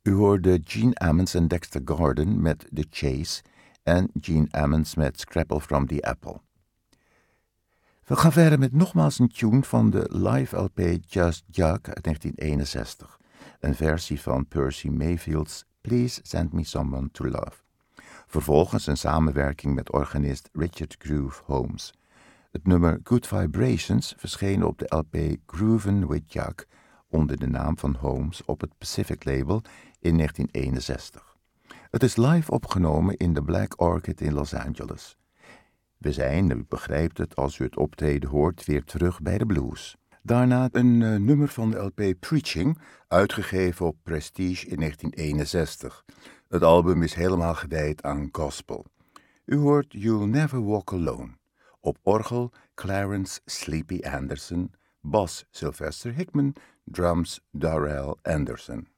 U hoorde Gene Ammons en Dexter Gordon met The Chase en Gene Ammons met Scrapple from the Apple. We gaan verder met nogmaals een tune van de live LP Just Jug uit 1961. Een versie van Percy Mayfield's Please Send Me Someone to Love. Vervolgens een samenwerking met organist Richard Groove Holmes. Het nummer Good Vibrations verscheen op de LP Groovin' with Jug onder de naam van Holmes op het Pacific label in 1961. Het is live opgenomen in de Black Orchid in Los Angeles. We zijn, u begrijpt het als u het optreden hoort, weer terug bij de blues. Daarna een nummer van de LP Preaching, uitgegeven op Prestige in 1961. Het album is helemaal gewijd aan gospel. U hoort You'll Never Walk Alone. Op orgel Clarence Sleepy Anderson, bas Sylvester Hickman, drums Darrell Anderson.